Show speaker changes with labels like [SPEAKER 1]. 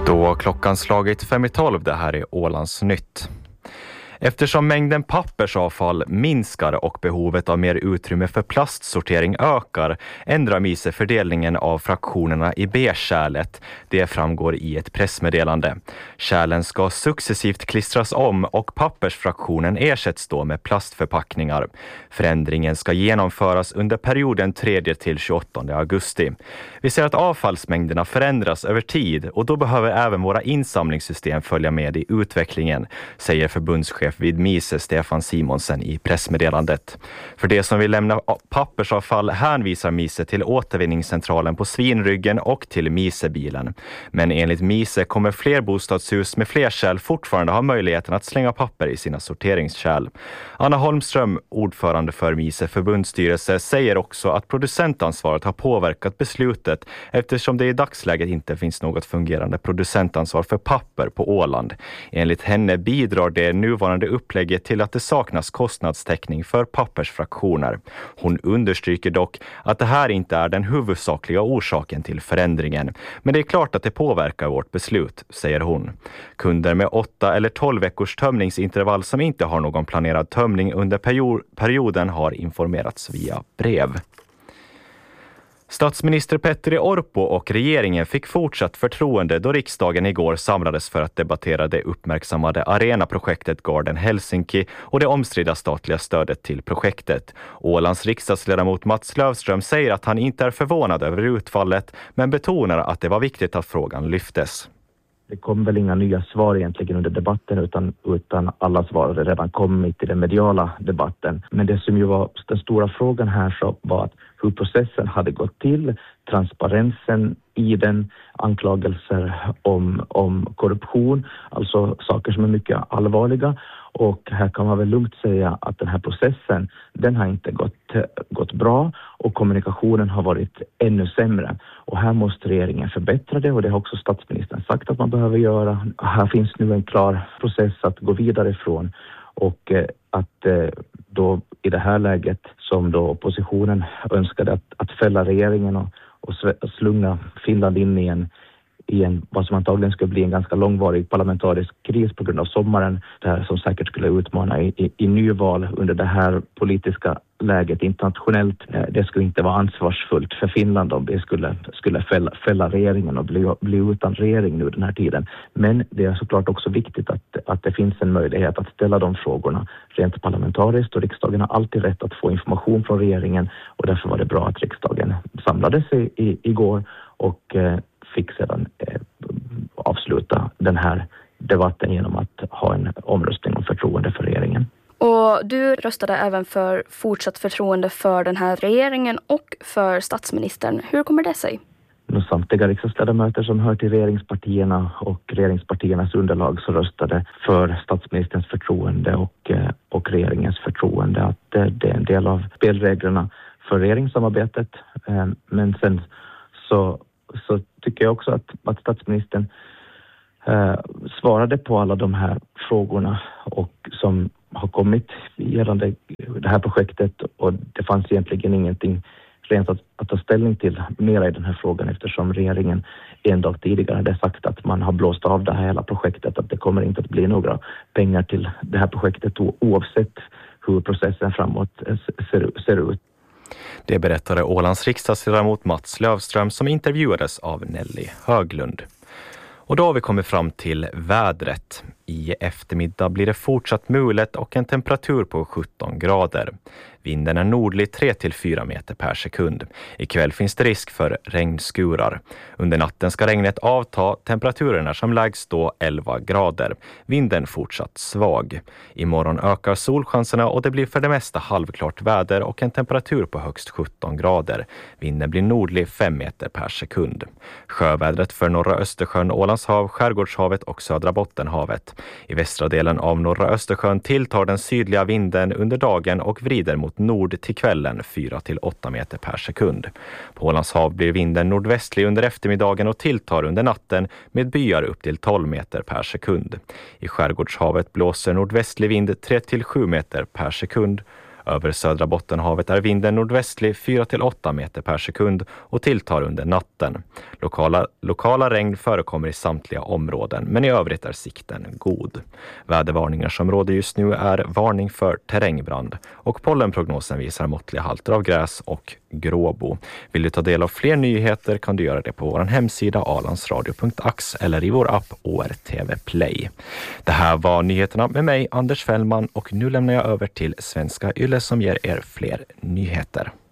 [SPEAKER 1] Då har klockan slagit 5:12, det här är Ålands nytt. Eftersom mängden pappersavfall minskar och behovet av mer utrymme för plastsortering ökar ändrar MISE fördelningen av fraktionerna i B-kärlet. Det framgår i ett pressmeddelande. Kärlen ska successivt klistras om och pappersfraktionen ersätts då med plastförpackningar. Förändringen ska genomföras under perioden 3 till 28 augusti. Vi ser att avfallsmängderna förändras över tid och då behöver även våra insamlingssystem följa med i utvecklingen, säger förbundschef vid MISE Stefan Simonsen i pressmeddelandet. För det som vill lämna pappersavfall hänvisar MISE till återvinningscentralen på Svinryggen och till MISE-bilen. Men enligt MISE kommer fler bostadshus med fler kärl fortfarande ha möjligheten att slänga papper i sina sorteringskärl. Anna Holmström, ordförande för MISE förbundsstyrelse, säger också att producentansvaret har påverkat beslutet eftersom det i dagsläget inte finns något fungerande producentansvar för papper på Åland. Enligt henne bidrar det nuvarande upplägget till att det saknas kostnadstäckning för pappersfraktioner. Hon understryker dock att det här inte är den huvudsakliga orsaken till förändringen. Men det är klart att det påverkar vårt beslut, säger hon. Kunder med 8 eller 12 veckors tömningsintervall som inte har någon planerad tömning under perioden har informerats via brev. Statsminister Petteri Orpo och regeringen fick fortsatt förtroende då riksdagen igår samlades för att debattera det uppmärksammade arenaprojektet Garden Helsinki och det omstridda statliga stödet till projektet. Ålands riksdagsledamot Mats Lövström säger att han inte är förvånad över utfallet men betonar att det var viktigt att frågan lyftes.
[SPEAKER 2] Det kom väl inga nya svar egentligen under debatten utan alla svar hade redan kommit i den mediala debatten. Men det som ju var den stora frågan här så var att hur processen hade gått till, transparensen i den, anklagelser om korruption, alltså saker som är mycket allvarliga. Och här kan man väl lugnt säga att den här processen, den har inte gått bra och kommunikationen har varit ännu sämre. Och här måste regeringen förbättra det och det har också statsministern sagt att man behöver göra. Här finns nu en klar process att gå vidare ifrån och att då i det här läget som då oppositionen önskade att fälla regeringen och slunga Finland in i en vad som antagligen skulle bli en ganska långvarig parlamentarisk kris på grund av sommaren, där som säkert skulle utmana i nyval under det här politiska läget internationellt. Det skulle inte vara ansvarsfullt för Finland om vi skulle fälla regeringen och bli utan regering nu den här tiden. Men det är såklart också viktigt att det finns en möjlighet att ställa de frågorna rent parlamentariskt och riksdagen har alltid rätt att få information från regeringen och därför var det bra att riksdagen samlades igår och fick sedan avsluta den här debatten genom att ha en omröstning om förtroende för regeringen.
[SPEAKER 3] Och du röstade även för fortsatt förtroende för den här regeringen och för statsministern. Hur kommer det sig?
[SPEAKER 2] Samtliga riksdagsledamöter som hör till regeringspartierna och regeringspartiernas underlag så röstade för statsministerns förtroende och regeringens förtroende. Att det är en del av spelreglerna för regeringssamarbetet. Men sen så tycker jag också att statsministern svarade på alla de här frågorna och som har kommit gällande det här projektet och det fanns egentligen ingenting rent att ta ställning till mera i den här frågan eftersom regeringen en dag tidigare hade sagt att man har blåst av det här hela projektet, att det kommer inte att bli några pengar till det här projektet oavsett hur processen framåt ser ut.
[SPEAKER 1] Det berättade Ålands riksdagsledamot Mats Lövström som intervjuades av Nelly Höglund. Och då har vi kommit fram till vädret. I eftermiddag blir det fortsatt mulet och en temperatur på 17 grader. Vinden är nordlig 3-4 meter per sekund. Ikväll finns det risk för regnskurar. Under natten ska regnet avta, temperaturen är som lägst då 11 grader. Vinden fortsatt svag. Imorgon ökar solchanserna och det blir för det mesta halvklart väder och en temperatur på högst 17 grader. Vinden blir nordlig 5 meter per sekund. Sjövädret för norra Östersjön, Ålandshav, Skärgårdshavet och södra Bottenhavet. I västra delen av norra Östersjön tilltar den sydliga vinden under dagen och vrider mot nord till kvällen 4-8 meter per sekund. På Ålands hav blir vinden nordvästlig under eftermiddagen och tilltar under natten med byar upp till 12 meter per sekund. I Skärgårdshavet blåser nordvästlig vind 3-7 meter per sekund. Över södra Bottenhavet är vinden nordvästlig 4-8 meter per sekund och tilltar under natten. Lokala regn förekommer i samtliga områden, men i övrigt är sikten god. Vädervarningar som råder just nu är varning för terrängbrand och pollenprognosen visar måttliga halter av gräs och gråbo. Vill du ta del av fler nyheter kan du göra det på vår hemsida alandsradio.ax eller i vår app ORTV Play. Det här var nyheterna med mig, Anders Fällman, och nu lämnar jag över till Svenska Yle som ger er fler nyheter.